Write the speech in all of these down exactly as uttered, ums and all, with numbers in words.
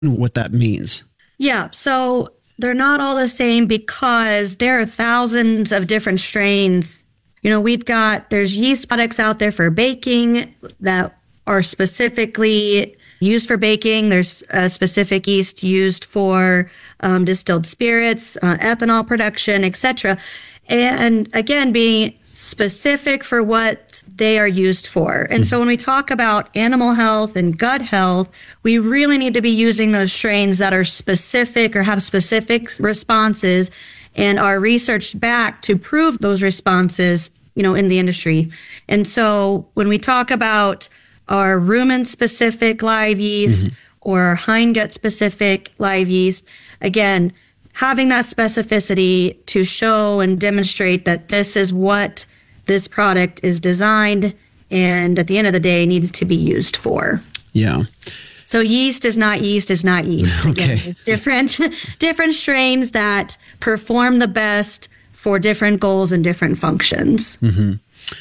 what that means. Yeah. So they're not all the same because there are thousands of different strains. You know, we've got, there's yeast products out there for baking that are specifically used for baking. There's a specific yeast used for um, distilled spirits, uh, ethanol production, et cetera. And again, being specific for what they are used for. And so when we talk about animal health and gut health, we really need to be using those strains that are specific or have specific responses and are researched back to prove those responses, you know, in the industry. And so when we talk about our rumen-specific live yeast mm-hmm. or hindgut-specific live yeast, again, having that specificity to show and demonstrate that this is what this product is designed and at the end of the day needs to be used for. Yeah. So yeast is not yeast is not yeast. Again, okay. It's different, different strains that perform the best for different goals and different functions. Mm-hmm.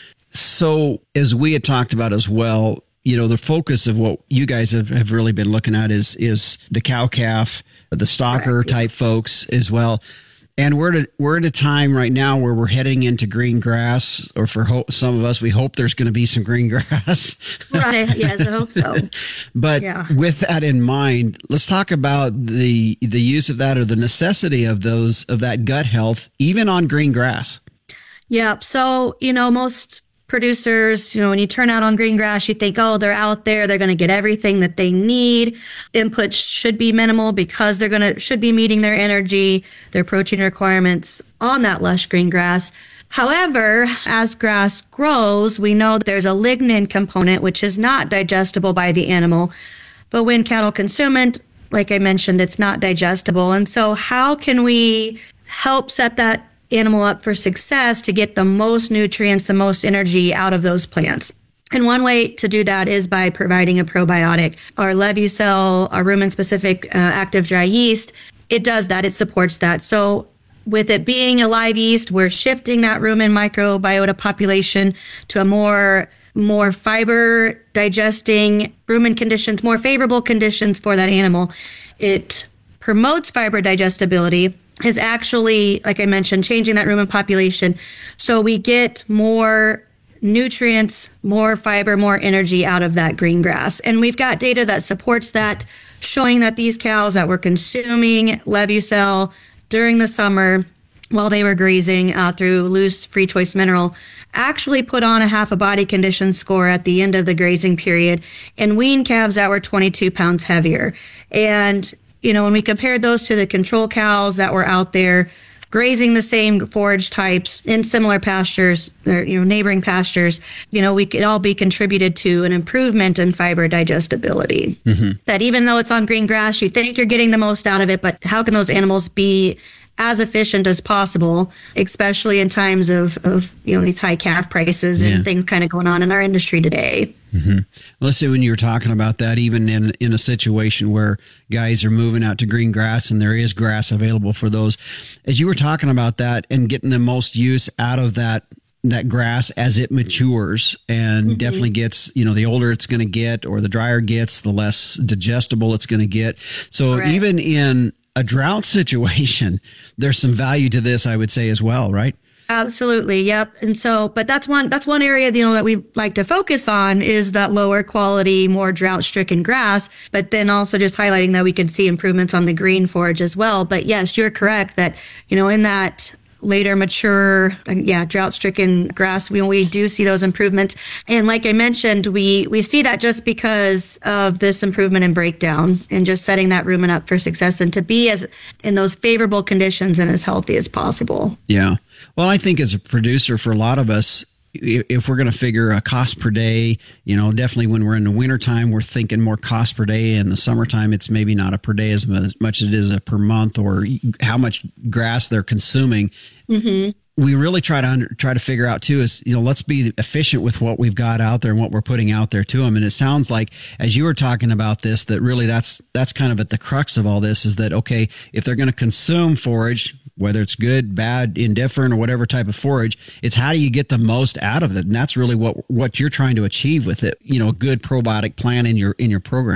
So as we had talked about as well, you know, the focus of what you guys have, have really been looking at is is the cow-calf, the stalker Correct. Type folks as well. And we're at, a, we're at a time right now where we're heading into green grass, or for ho- some of us, we hope there's going to be some green grass. Right. Yes, I hope so. But yeah. with that in mind, let's talk about the the use of that or the necessity of those of that gut health, even on green grass. Yeah. So, you know, most producers, you know, when you turn out on green grass, you think, oh, they're out there, they're going to get everything that they need. Inputs should be minimal because they're going to, should be meeting their energy, their protein requirements on that lush green grass. However, as grass grows, we know that there's a lignin component, which is not digestible by the animal. But when cattle consume it, like I mentioned, it's not digestible. And so how can we help set that animal up for success to get the most nutrients, the most energy out of those plants? And one way to do that is by providing a probiotic. Our Levucel, our rumen-specific uh, active dry yeast, it does that. It supports that. So with it being a live yeast, we're shifting that rumen microbiota population to a more more fiber digesting rumen conditions, more favorable conditions for that animal. It promotes fiber digestibility, is actually, like I mentioned, changing that rumen population. So we get more nutrients, more fiber, more energy out of that green grass. And we've got data that supports that, showing that these cows that were consuming Levucel during the summer while they were grazing uh, through loose free choice mineral actually put on a half a body condition score at the end of the grazing period and weaned calves that were twenty-two pounds heavier. And you know, when we compared those to the control cows that were out there grazing the same forage types in similar pastures or, you know, neighboring pastures, you know, we could all be contributed to an improvement in fiber digestibility. Mm-hmm. That even though it's on green grass, you think you're getting the most out of it, but how can those animals be as efficient as possible, especially in times of, of you know, these high calf prices and yeah. things kind of going on in our industry today? Mm-hmm. Let's say when you were talking about that, even in in a situation where guys are moving out to green grass and there is grass available for those, as you were talking about that and getting the most use out of that that grass as it matures and mm-hmm. definitely gets, you know, the older it's going to get or the drier gets, the less digestible it's going to get. So Correct. Even in a drought situation, there's some value to this, I would say, as well, right? Absolutely. Yep. And so, but that's one, that's one area, you know, that we like to focus on is that lower quality, more drought stricken grass, but then also just highlighting that we could see improvements on the green forage as well. But yes, you're correct that, you know, in that later mature, yeah, drought stricken grass, we, we do see those improvements. And like I mentioned, we, we see that just because of this improvement in breakdown and just setting that rumen up for success and to be as in those favorable conditions and as healthy as possible. Yeah. Well, I think as a producer, for a lot of us, if we're going to figure a cost per day, you know, definitely when we're in the wintertime, we're thinking more cost per day. In the summertime, it's maybe not a per day as much as it is a per month or how much grass they're consuming. Mm-hmm. We really try to under, try to figure out, too, is, you know, let's be efficient with what we've got out there and what we're putting out there to them. And it sounds like, as you were talking about this, that really that's that's kind of at the crux of all this is that, OK, if they're going to consume forage, whether it's good, bad, indifferent, or whatever type of forage, it's how do you get the most out of it? And that's really what what you're trying to achieve with it, you know, a good probiotic plan in your in your program.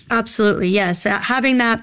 Absolutely. Yes. Uh, Having that